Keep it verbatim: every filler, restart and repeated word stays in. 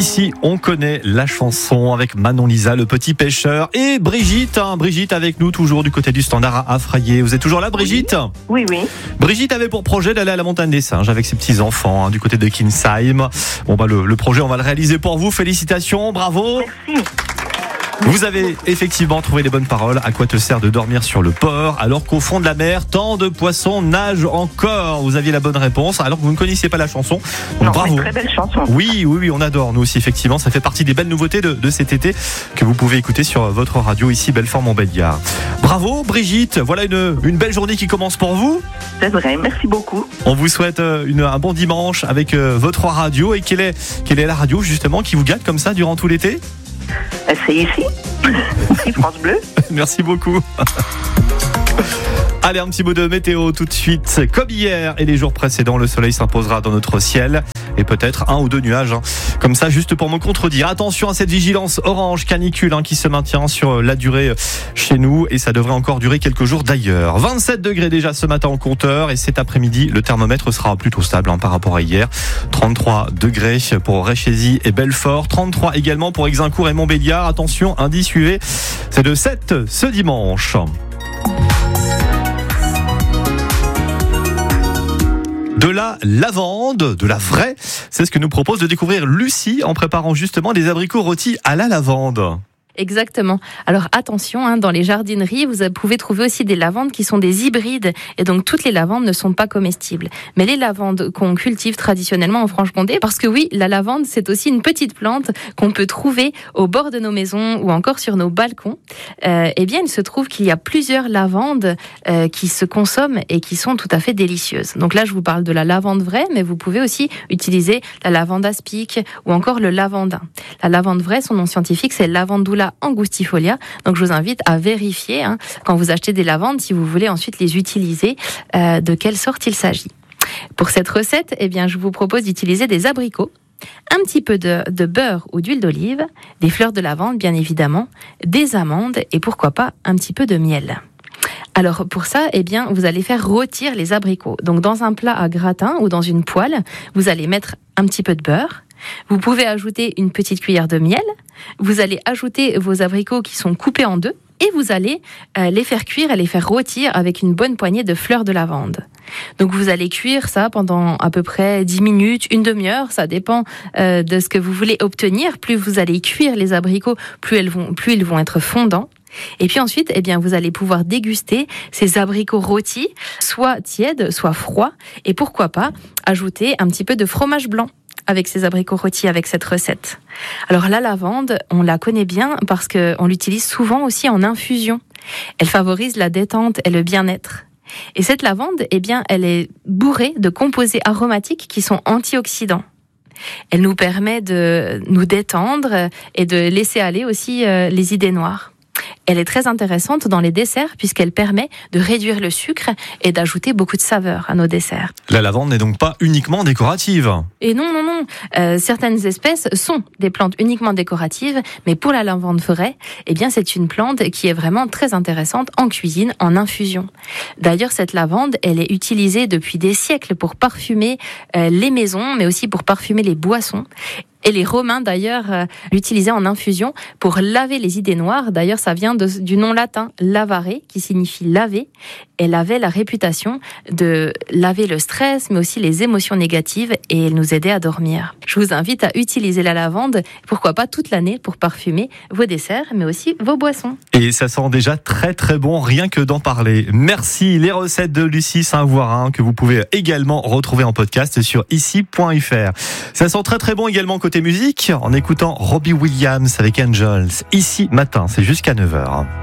Ici, on connaît la chanson avec Manon Lisa, le petit pêcheur, et Brigitte. Hein, Brigitte avec nous, toujours du côté du standard à Affraillé. Vous êtes toujours là, Brigitte ? Oui, oui. Brigitte avait pour projet d'aller à la montagne des singes avec ses petits-enfants hein, du côté de Kinsheim. Bon, bah, le, le projet, on va le réaliser pour vous. Félicitations, bravo. Merci. Vous avez effectivement trouvé les bonnes paroles. À quoi te sert de dormir sur le port alors qu'au fond de la mer, tant de poissons nagent encore ? Vous aviez la bonne réponse alors que vous ne connaissiez pas la chanson. Donc, non, bravo. Une très belle chanson. Oui, oui, oui, on adore. Nous aussi, effectivement, ça fait partie des belles nouveautés de, de cet été que vous pouvez écouter sur votre radio ici, Belfort-Montbéliard. Bravo, Brigitte. Voilà une, une belle journée qui commence pour vous. C'est vrai, merci beaucoup. On vous souhaite une, un bon dimanche avec euh, votre radio. Et quelle est, quelle est la radio, justement, qui vous gâte comme ça durant tout l'été ? C'est ici, ici France Bleu. Merci beaucoup. Allez, un petit mot de météo tout de suite. Comme hier et les jours précédents, le soleil s'imposera dans notre ciel et peut-être un ou deux nuages. Hein. Comme ça, juste pour me contredire. Attention à cette vigilance orange canicule hein, qui se maintient sur la durée chez nous et ça devrait encore durer quelques jours d'ailleurs. vingt-sept degrés déjà ce matin en compteur et cet après-midi, le thermomètre sera plutôt stable hein, par rapport à hier. trente-trois degrés pour Réchésy et Belfort. trente-trois également pour Exincourt et Montbéliard. Attention, indice U V, c'est de sept ce dimanche. De la lavande, de la vraie, c'est ce que nous propose de découvrir Lucie en préparant justement des abricots rôtis à la lavande. Exactement. Alors attention, hein, dans les jardineries, vous pouvez trouver aussi des lavandes qui sont des hybrides. Et donc toutes les lavandes ne sont pas comestibles. Mais les lavandes qu'on cultive traditionnellement en Franche-Comté, parce que oui, la lavande, c'est aussi une petite plante qu'on peut trouver au bord de nos maisons ou encore sur nos balcons. Euh, eh bien, il se trouve qu'il y a plusieurs lavandes euh, qui se consomment et qui sont tout à fait délicieuses. Donc là, je vous parle de la lavande vraie, mais vous pouvez aussi utiliser la lavande aspic ou encore le lavandin. La lavande vraie, son nom scientifique, c'est Lavandula angustifolia. Donc je vous invite à vérifier hein, quand vous achetez des lavandes si vous voulez ensuite les utiliser euh, de quelle sorte il s'agit. Pour cette recette, eh bien je vous propose d'utiliser des abricots, un petit peu de, de beurre ou d'huile d'olive, des fleurs de lavande bien évidemment, des amandes et pourquoi pas un petit peu de miel. Alors pour ça, eh bien vous allez faire rôtir les abricots. Donc dans un plat à gratin ou dans une poêle, vous allez mettre un petit peu de beurre. Vous pouvez ajouter une petite cuillère de miel. Vous allez ajouter vos abricots qui sont coupés en deux et vous allez euh, les faire cuire et les faire rôtir avec une bonne poignée de fleurs de lavande. Donc vous allez cuire ça pendant à peu près dix minutes, une demi-heure, ça dépend euh, de ce que vous voulez obtenir. Plus vous allez cuire les abricots, plus, elles vont, plus ils vont être fondants. Et puis ensuite, eh bien, vous allez pouvoir déguster ces abricots rôtis, soit tièdes, soit froids. Et pourquoi pas ajouter un petit peu de fromage blanc avec ces abricots rôtis, avec cette recette. Alors la lavande, on la connaît bien parce qu'on l'utilise souvent aussi en infusion. Elle favorise la détente et le bien-être. Et cette lavande, eh bien, elle est bourrée de composés aromatiques qui sont antioxydants. Elle nous permet de nous détendre et de laisser aller aussi euh, les idées noires. Elle est très intéressante dans les desserts puisqu'elle permet de réduire le sucre et d'ajouter beaucoup de saveur à nos desserts. La lavande n'est donc pas uniquement décorative. Et non, non, non. Euh, certaines espèces sont des plantes uniquement décoratives, mais pour la lavande vraie, eh bien, c'est une plante qui est vraiment très intéressante en cuisine, en infusion. D'ailleurs, cette lavande, elle est utilisée depuis des siècles pour parfumer euh, les maisons, mais aussi pour parfumer les boissons. Et les Romains, d'ailleurs, euh, l'utilisaient en infusion pour laver les idées noires. D'ailleurs, ça vient de, du nom latin lavare, qui signifie laver. Elle avait la réputation de laver le stress, mais aussi les émotions négatives, et elle nous aidait à dormir. Je vous invite à utiliser la lavande, pourquoi pas toute l'année, pour parfumer vos desserts, mais aussi vos boissons. Et ça sent déjà très très bon, rien que d'en parler. Merci, les recettes de Lucie Saint-Voirin, que vous pouvez également retrouver en podcast sur ici point f r. Ça sent très très bon également côté musique, en écoutant Robbie Williams avec Angels. Ici matin, c'est jusqu'à neuf heures.